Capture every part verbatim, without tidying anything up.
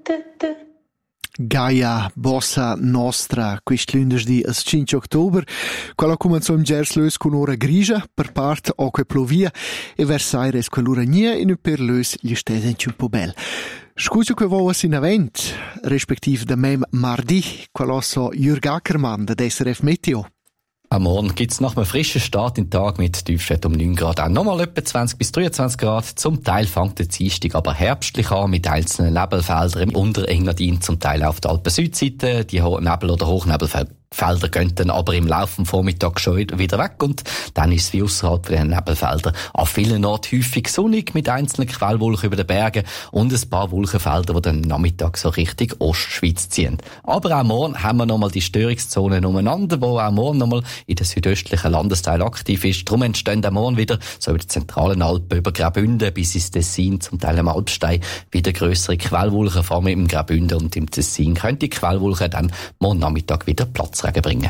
Gaia Bossa Nostra, quest lunedì il cinque ottobre, quella cominciò in Gerslös con ora grigia, per parte o che plovia, e Versailles quell'ora nia e per lös gli stesen un po' bel. Scusa che vuoi in avent, respektiv de mem mardi, quello so Jürg Ackermann, der S R F Meteo. Am Morgen gibt's nach einem frischen Start in den Tag mit Tiefstwert um neun Grad an. Nochmal etwa zwanzig bis dreiundzwanzig Grad. Zum Teil fängt der Dienstag aber herbstlich an mit einzelnen Nebelfeldern im Unterengadin, zum Teil auf der Alpen-Südseite. Die Nebel- oder Hochnebelfelder Felder gehen dann aber im Laufe des Vormittags schon wieder weg und dann ist es wie ausserhalb der Nebelfelder an vielen Orten häufig sonnig mit einzelnen Quellwolken über den Bergen und ein paar Wolkenfelder, die dann Nachmittag so Richtung Ostschweiz ziehen. Aber auch morgen haben wir nochmal die Störungszonen umeinander, wo auch morgen nochmal in den südöstlichen Landesteil aktiv ist. Darum entstehen auch morgen wieder so über die zentralen Alpen, über Graubünden bis ins Tessin, zum Teil am Alpstein, wieder grössere Quellwolken, vor allem im Graubünden und im Tessin können die Quellwolken dann morgen Nachmittag wieder Platz bringen.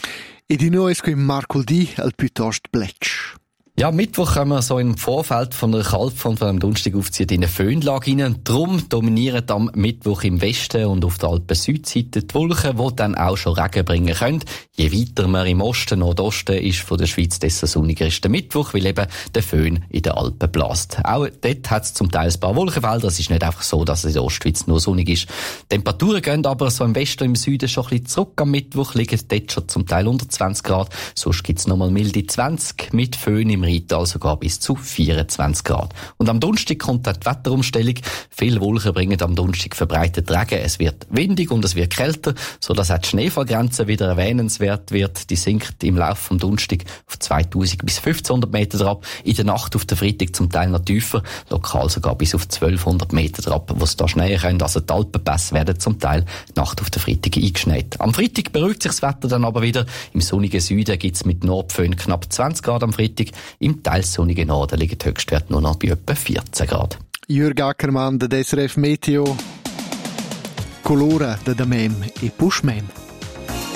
E di noi è Marco Di al piuttosto Bletsch. Ja, am Mittwoch können wir so im Vorfeld von einer Kaltfront von einem Donnerstag aufziehen in eine Föhnlage hinein. Darum dominieren am Mittwoch im Westen und auf der Alpen-Südseite die Wolken, die dann auch schon Regen bringen können. Je weiter man im Osten, Nordosten ist von der Schweiz, desto sonniger ist der Mittwoch, weil eben der Föhn in den Alpen bläst. Auch dort hat es zum Teil ein paar Wolkenfelder. Es ist nicht einfach so, dass es in der Ostschweiz nur sonnig ist. Die Temperaturen gehen aber so im Westen und im Süden schon ein bisschen zurück. Am Mittwoch liegen dort schon zum Teil unter zwanzig Grad. Sonst gibt es nochmal milde zwanzig mit Föhn im Rheintal sogar bis zu vierundzwanzig Grad. Und am Donnerstag kommt dann die Wetterumstellung. Viele Wolken bringen am Donnerstag verbreitet Regen. Es wird windig und es wird kälter, sodass auch die Schneefallgrenze wieder erwähnenswert wird. Die sinkt im Laufe vom Donnerstag auf zweitausend bis fünfzehnhundert Meter drauf. In der Nacht auf der Freitag zum Teil noch tiefer, lokal sogar bis auf zwölfhundert Meter drauf, wo es da schneien können. Also die Alpenpässe werden zum Teil Nacht auf der Freitag eingeschneit. Am Freitag beruhigt sich das Wetter dann aber wieder. Im sonnigen Süden gibt es mit Nordföhn knapp zwanzig Grad am Freitag. Im teils sonnigen Norden liegen die Höchstwerte nur noch bei etwa vierzehn Grad. Jürg Ackermann, der S R F Meteo. Colora, der Damem e Pushmem.